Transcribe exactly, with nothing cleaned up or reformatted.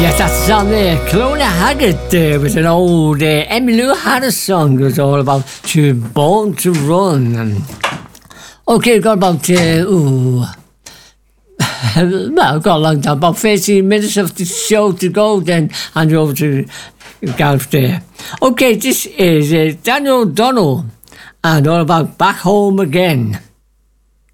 Yes, that's on there. Clona Haggart there with an old uh, Emmylou Harris song. It was all about to Born to Run. And okay, got about, uh, ooh, well, I've got a long time, about thirteen minutes of the show to go, then hand you over to Gareth there. Okay, this is uh, Daniel O'Donnell and all about Back Home Again.